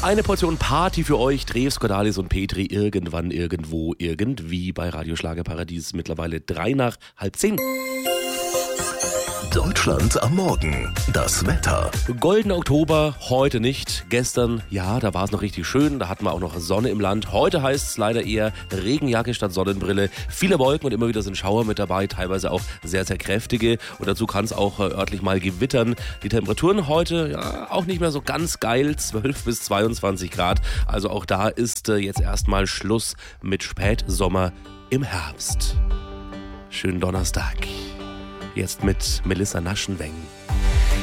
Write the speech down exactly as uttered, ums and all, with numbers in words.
Eine Portion Party für euch, Drews, Cordalis und Petri, irgendwann, irgendwo, irgendwie bei Radio Schlagerparadies, mittlerweile drei nach halb zehn. Deutschland am Morgen. Das Wetter. Goldener Oktober, heute nicht. Gestern, ja, da war es noch richtig schön. Da hatten wir auch noch Sonne im Land. Heute heißt es leider eher Regenjacke statt Sonnenbrille. Viele Wolken und immer wieder sind Schauer mit dabei, teilweise auch sehr, sehr kräftige. Und dazu kann es auch äh, örtlich mal gewittern. Die Temperaturen heute, ja, auch nicht mehr so ganz geil. zwölf bis zweiundzwanzig Grad. Also auch da ist äh, jetzt erstmal Schluss mit Spätsommer im Herbst. Schönen Donnerstag. Jetzt mit Melissa Naschenweng.